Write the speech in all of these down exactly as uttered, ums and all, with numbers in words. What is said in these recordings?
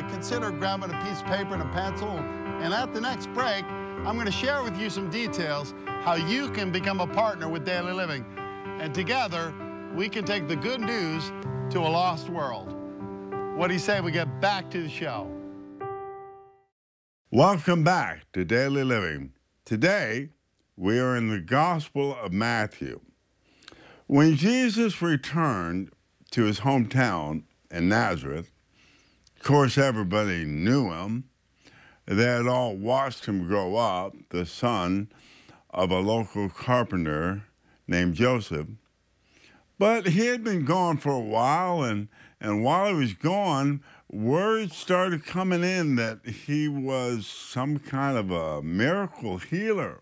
consider grabbing a piece of paper and a pencil. And at the next break, I'm going to share with you some details how you can become a partner with Daily Living. And together, we can take the good news to a lost world. What do you say we get back to the show? Welcome back to Daily Living. Today, we are in the Gospel of Matthew. When Jesus returned to his hometown in Nazareth, of course, everybody knew him. They had all watched him grow up, the son of a local carpenter named Joseph. But he had been gone for a while, and, and while he was gone, word started coming in that he was some kind of a miracle healer.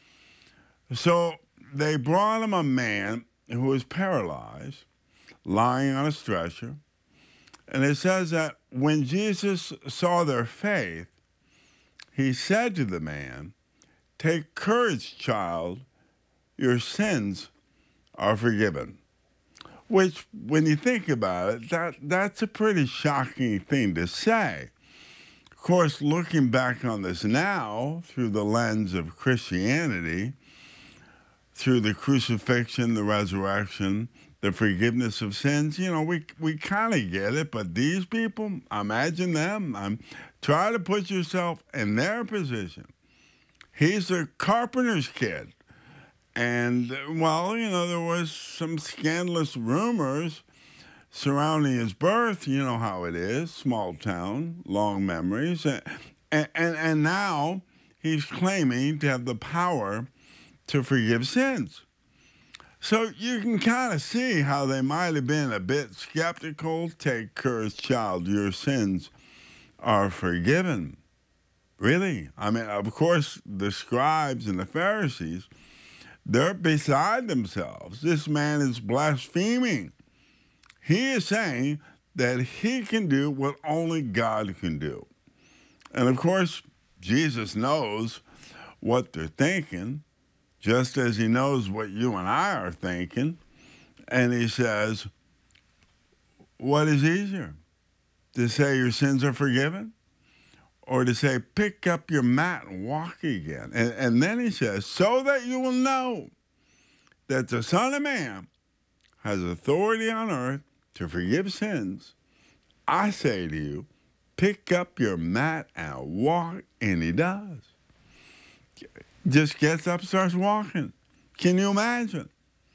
So they brought him a man who was paralyzed, lying on a stretcher. And it says that when Jesus saw their faith, he said to the man, "Take courage, child, your sins are forgiven." Which, when you think about it, that, that's a pretty shocking thing to say. Of course, looking back on this now through the lens of Christianity, through the crucifixion, the resurrection, the forgiveness of sins, you know, we we kind of get it. But these people, imagine them. I'm try to put yourself in their position. He's a carpenter's kid. And, well, you know, there was some scandalous rumors surrounding his birth. You know how it is, small town, long memories. And, and, and now he's claiming to have the power to forgive sins. So you can kind of see how they might have been a bit skeptical. Take courage, child, your sins are forgiven. Really? I mean, of course, the scribes and the Pharisees, they're beside themselves. This man is blaspheming. He is saying that he can do what only God can do. And of course, Jesus knows what they're thinking, just as he knows what you and I are thinking. And he says, what is easier? To say your sins are forgiven? Or to say, pick up your mat and walk again. And, and then he says, so that you will know that the Son of Man has authority on earth to forgive sins, I say to you, pick up your mat and walk. And he does. Just gets up, starts walking. Can you imagine?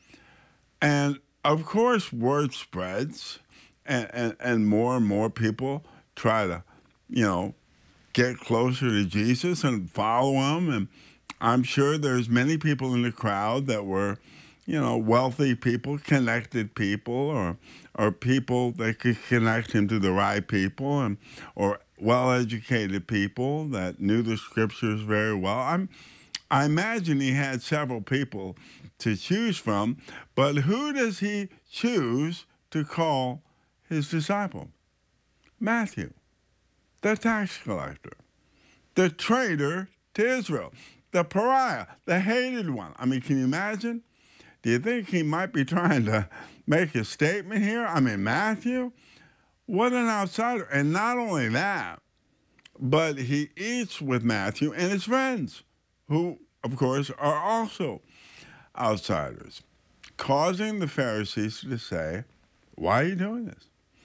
And of course, word spreads, and, and, and more and more people try to, you know, get closer to Jesus and follow him. And I'm sure there's many people in the crowd that were, you know, wealthy people, connected people, or or people that could connect him to the right people, and or well-educated people that knew the scriptures very well. I'm, I imagine he had several people to choose from, but who does he choose to call his disciple? Matthew, the tax collector, the traitor to Israel, the pariah, the hated one. I mean, can you imagine? Do you think he might be trying to make a statement here? I mean, Matthew, what an outsider. And not only that, but he eats with Matthew and his friends, who, of course, are also outsiders, causing the Pharisees to say, why are you doing this?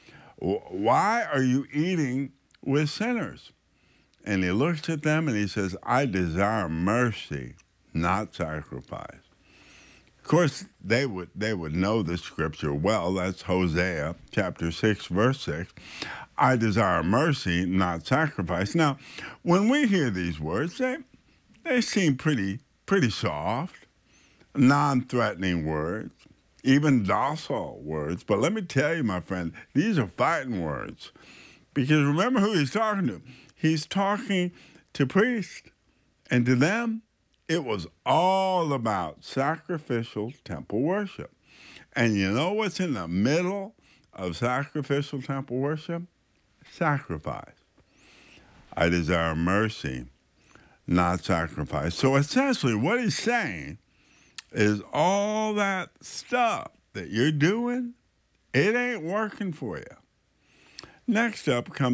Why are you eating with sinners? And he looks at them and he says, I desire mercy, not sacrifice. Of course, they would they would know the scripture well. That's Hosea chapter six, verse six. I desire mercy, not sacrifice. Now, when we hear these words, they they seem pretty pretty soft, non-threatening words, even docile words. But let me tell you, my friend, these are fighting words. Because remember who he's talking to. He's talking to priests. And to them, it was all about sacrificial temple worship. And you know what's in the middle of sacrificial temple worship? Sacrifice. I desire mercy, not sacrifice. So essentially what he's saying is all that stuff that you're doing, it ain't working for you. Next up comes